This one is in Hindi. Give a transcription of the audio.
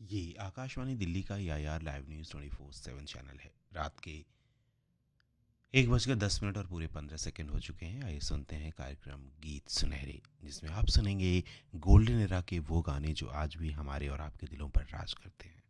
ये आकाशवाणी दिल्ली का यार लाइव न्यूज़ 24/7 चैनल है। रात के 1:10 और पूरे 15 सेकंड हो चुके हैं। आइए सुनते हैं कार्यक्रम गीत सुनहरे, जिसमें आप सुनेंगे गोल्डन एरा के वो गाने जो आज भी हमारे और आपके दिलों पर राज करते हैं।